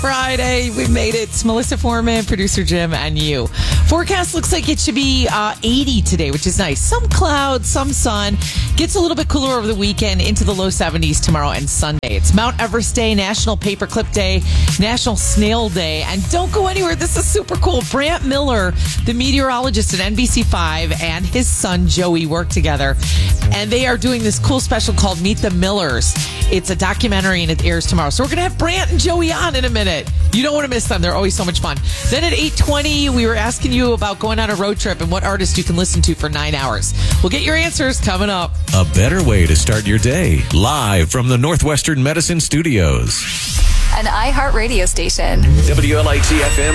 Friday. We made it. It's Melissa Foreman, producer Jim, and you. Forecast looks like it should be 80 today, which is nice. Some clouds, some sun. Gets a little bit cooler over the weekend, into the low 70s tomorrow and Sunday. It's Mount Everest Day, National Paperclip Day, National Snail Day. And don't go anywhere. This is super cool. Brant Miller, the meteorologist at NBC5, and his son Joey work together. And they are doing this cool special called Meet the Millers. It's a documentary and it airs tomorrow. So we're going to have Brant and Joey on in a minute. You don't want to miss them. They're always so much fun. Then at 8:20, we were asking you about going on a road trip and what artist you can listen to for 9 hours. We'll get your answers coming up. A better way to start your day. Live from the Northwestern Medicine Studios. An iHeartRadio station. WLIT FM.